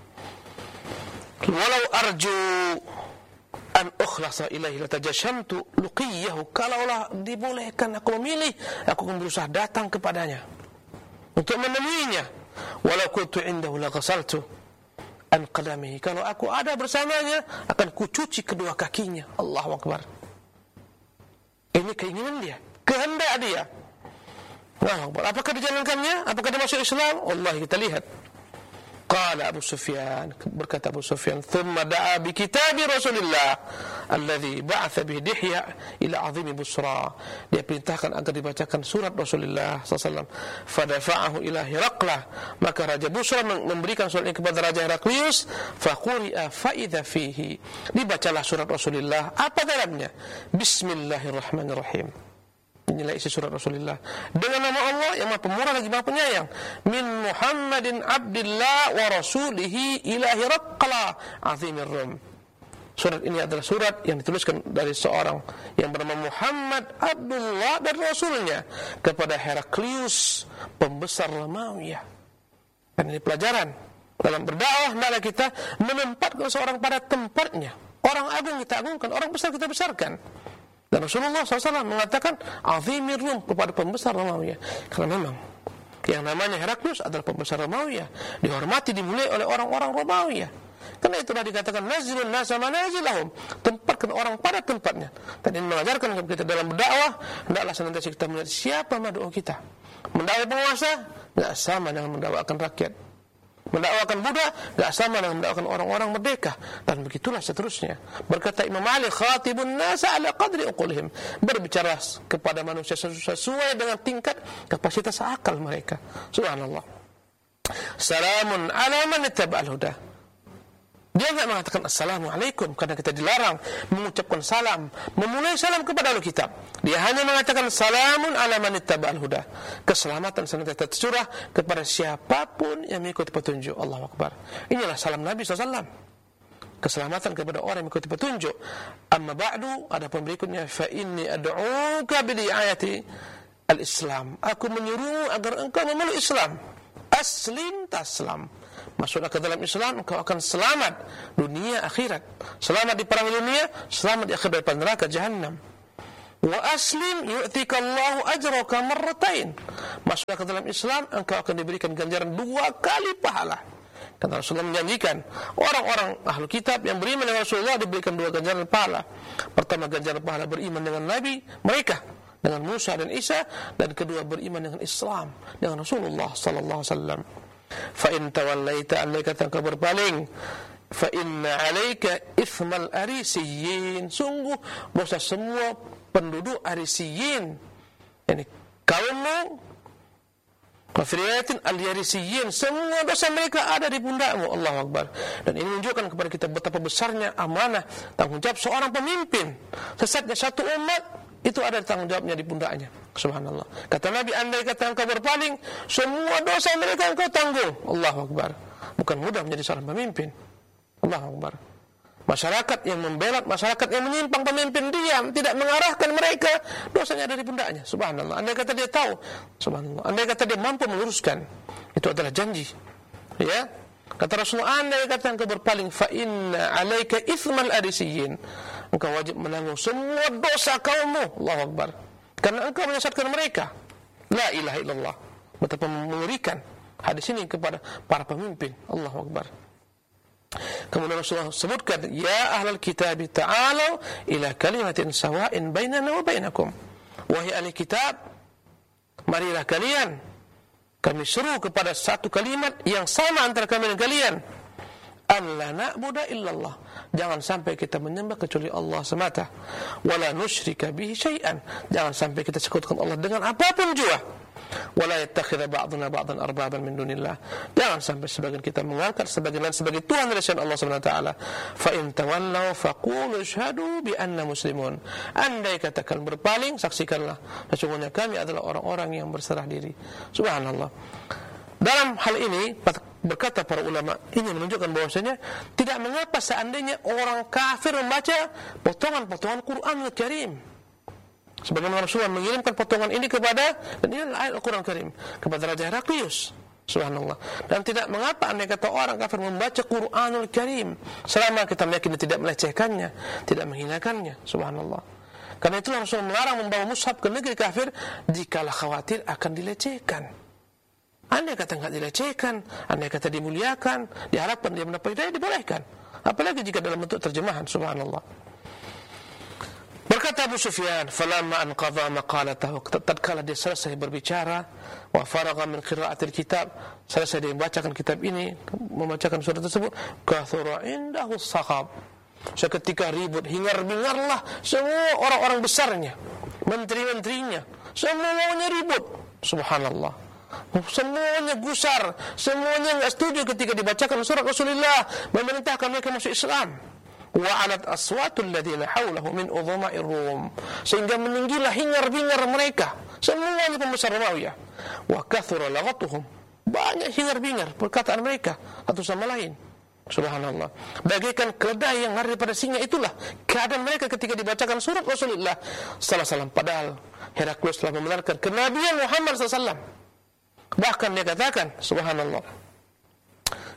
walau arju an ukhlasa ilaihi latajashamtu luqiyahu, kalaulah dibolehkan aku memilih, aku akan berusaha datang kepadanya untuk menemuinya. Walau kuntu indahu laghasaltu an qadamihi, kalau aku ada bersamanya akan kucuci kedua kakinya. Allahu Akbar. Ini keinginan dia, kehendak dia. Allahu Akbar. Apakah dijalankannya? Apakah dia masuk Islam? Wallahi kita lihat. Qala Abu Sufyan, berkata Abu Sufyan, thumma da'a bi kitabi Rasulillah alladhi ba'atha bihi Dihya ila 'azimi Busra. Dia perintahkan agar dibacakan surat Rasulullah SAW. Fadafa'ahu ila Hiraqlah, maka Raja Busra memberikan surat ini kepada Raja Heraklius. Faquri'a fa'idha fihi, dibacalah surat Rasulullah. Apa dalamnya? Bismillahirrahmanirrahim. Inilah isi surat Rasulullah. Dengan nama Allah yang Maha Pemurah lagi Maha Penyayang. Min Muhammadin Abdillah wa Rasulihi ila Hiraqla azimir Rum. Surat ini adalah surat yang dituliskan dari seorang yang bernama Muhammad Abdullah dan Rasulnya kepada Heraklius, pembesar Romawi. Dan ini pelajaran dalam berdakwah, hendaklah kita menempatkan seorang pada tempatnya. Orang agung kita agungkan, orang besar kita besarkan. Dan Rasulullah SAW mengatakan azimir Rum kepada pembesar Romawi. Karena memang yang namanya Heraklius adalah pembesar Romawi, dihormati, dimulai oleh orang-orang Romawi. Karena itulah dikatakan nazilun nasa manazilahum, tempatkan orang pada tempatnya. Dan ini mengajarkan kepada kita dalam berdakwah, hendaklah senantiasa kita melihat siapa mad'u kita. Mendakwai penguasa enggak sama dengan mendakwakan rakyat. Mendakwakan budak enggak sama dengan mendakwakan orang-orang merdeka, dan begitulah seterusnya. Berkata Imam Ali, khatibun nasa ala qadri uqulihim, berbicara kepada manusia sesuai dengan tingkat kapasitas akal mereka. Subhanallah. Salamun ala man ittaba'al huda. Dia enggak mengatakan assalamualaikum karena kita dilarang mengucapkan salam, memulai salam kepada ahli kitab. Dia hanya mengatakan salamun ala man ittaba'al huda. Keselamatan senantiasa tercurah kepada siapapun yang mengikuti petunjuk. Allahu Akbar. Inilah salam Nabi SAW. Keselamatan kepada orang yang mengikuti petunjuk. Amma ba'du, adapun berikutnya, fa inni ad'uka bi ayati al-Islam. Aku menyuruh agar engkau memeluk Islam. Aslim taslam. Masuklah ke dalam Islam, engkau akan selamat dunia akhirat. Selamat di perang dunia, selamat di akhirat dari neraka Jahannam. Wa aslim yu'tika Allahu ajraka marratain. Masuklah ke dalam Islam, engkau akan diberikan ganjaran 2 kali pahala. Karena Rasulullah menjanjikan orang-orang ahlu kitab yang beriman dengan Rasulullah diberikan 2 ganjaran pahala. Pertama, ganjaran pahala beriman dengan Nabi mereka, dengan Musa dan Isa, dan kedua beriman dengan Islam, dengan Rasulullah sallallahu alaihi wasallam. Fa in tawallaita, andai kata engkau berpaling, fa inna 'alaika ithmal arisiyin, sungguh dosa semua penduduk Arisiyin, yani kaummu, kafiriyatin al-yarisiyin, semua dosa mereka ada di pundakmu. Allahu Akbar. Dan ini menunjukkan kepada kita betapa besarnya amanah tanggung jawab seorang pemimpin. Sesatnya satu umat itu ada tanggung jawabnya di pundaknya. Subhanallah. Kata Nabi, andai kata engkau berpaling, semua dosa mereka engkau tanggung. Allahu Akbar. Bukan mudah menjadi seorang pemimpin. Allahu Akbar. Masyarakat yang membelat, masyarakat yang menyimpang, pemimpin diam, tidak mengarahkan mereka, dosanya ada di pundaknya. Subhanallah. Andai kata dia tahu, subhanallah, andai kata dia mampu meluruskan, itu adalah janji. Ya, kata Rasulullah, andai kata engkau berpaling, fa inna 'alaika itsmal arisiyin, engkau wajib menanggung semua dosa kaummu. Allahu Akbar. Karena engkau menyesatkan mereka. La ilaha illallah. Betapa mengerikan hadis ini kepada para pemimpin. Allahu Akbar. Kemudian Rasulullah sebutkan, ya ahlal kitab ta'alu ila kalimatin sawa'in bainana wa bainakum. Wahai ahli kitab, marilah kalian, kami seru kepada satu kalimat yang sama antara kami dan kalian. Alla na'budu illallah, jangan sampai kita menyembah kecuali Allah semata. Wala nusyrika bihi syai'an, jangan sampai kita sekutukan Allah dengan apapun jua. Wala yattakhidha ba'duna ba'dan arbaban min dunillah, jangan sampai sebagian kita mengangkat sebagian lain sebagai tuhan dari selain Allah Subhanahu wa taala. Fa in tawallaw faqulu ashhadu bi anna muslimun, andai katakan berpaling, saksikanlah sesungguhnya kami adalah orang-orang yang berserah diri. Subhanallah. Dalam hal ini berkata para ulama, ini menunjukkan bahwasanya tidak mengapa seandainya orang kafir membaca potongan-potongan Quranul Karim. Sebagaimana Rasulullah mengirimkan potongan ini kepada, dan ini adalah ayat Al-Quran Karim, kepada Raja Heraklius. Subhanallah. Dan tidak mengapa andai kata orang kafir membaca Quranul Karim, selama kita meyakini tidak melecehkannya, tidak menghinakannya. Subhanallah. Karena itulah Rasulullah melarang membawa mushaf ke negeri kafir jikalau khawatir akan dilecehkan. Andai kata enggak dilecehkan, andai kata dimuliakan, diharapkan dia mendapat hidayah, dibolehkan. Apalagi jika dalam bentuk terjemahan. Subhanallah. Berkata Abu Sufyan, falamma an qadha maqalatahu, tatkala dia selesai berbicara, wa faragha min qira'atil kitab, selesai dia membacakan kitab ini, membacakan surat tersebut, kathura indahu sakhab, seketika ribut, hingar-bingarlah semua orang-orang besarnya, menteri-menterinya, semuanya ribut. Subhanallah. Semuanya gusar, semuanya enggak setuju ketika dibacakan surat Rasulullah memerintahkan mereka masuk Islam. Wa 'alat aswatul ladzina haulahu min udhama'ir Rum, sehingga meninggilah hingar-bingar mereka, semuanya pembesar Romawi. Wa kathura laghatuhum, banyak hingar-bingar perkataan mereka satu sama lain. Subhanallah. Bagaikan keledai yang lari pada singa, itulah keadaan mereka ketika dibacakan surat Rasulullah sallallahu alaihi wasallam. Padahal Heraklius telah membenarkan kenabian Muhammad sallallahu alaihi wasallam. Bahkan dia katakan, subhanallah,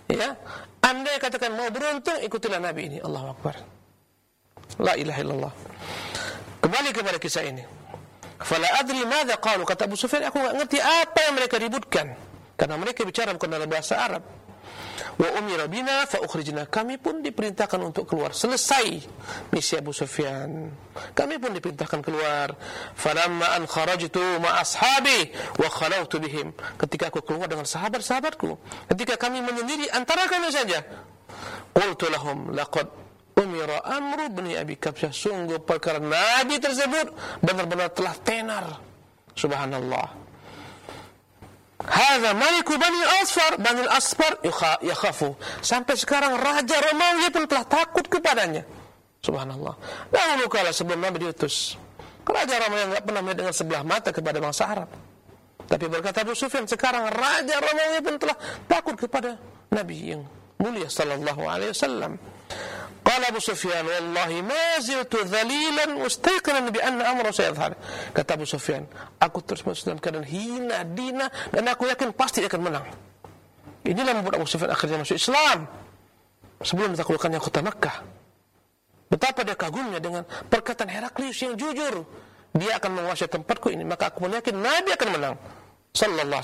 Ya, andai katakan mau beruntung, ikutilah Nabi ini. Allahu Akbar. La ilaha illallah. Kembali kepada kisah ini. Fala adri madza qalu, kata Abu Sufyan, aku enggak ngerti apa yang mereka ributkan. Karena mereka bicara bukan dalam bahasa Arab. Wa umira bina fa ukhrijna, kami pun diperintahkan untuk keluar. Selesai misi Abu Sufyan, kami pun diperintahkan keluar. Falamma an kharajtu ma ashabi wa khalawtu bihim, ketika aku keluar dengan sahabat-sahabatku, ketika kami menyendiri antara kami saja, qultu lahum laqad umira amru bin Abi Kabsyah, sungguh perkara Nabi tersebut benar-benar telah tenar. Subhanallah. Hadza maliku Bani Asfar yakhafu. Sampai sekarang raja Romawi pun telah takut kepadanya. Subhanallah. Dahulu kala sebelum Nabi diutus, raja Romawi enggak pernah melihat dengan sebelah mata kepada bangsa Arab. Tapi berkata Abu Sufyan, sekarang raja Romawi pun telah takut kepada Nabi yang mulia sallallahu alaihi wasallam. Qala Abu Sufyan, wallahi ma ziltu dhalilan mustayqinan bi anna amra sayadhhar. Kata Abu Sufyan, aku terus dalam keadaan hina dina dan aku yakin pasti akan menang. Inilah membuat Abu Sufyan akhirnya masuk Islam sebelum ditaklukkannya kota Makkah. Betapa dia kagumnya dengan perkataan Heraklius yang jujur, dia akan menguasai tempatku ini, maka aku pun yakin Nabi akan menang. Sallallahu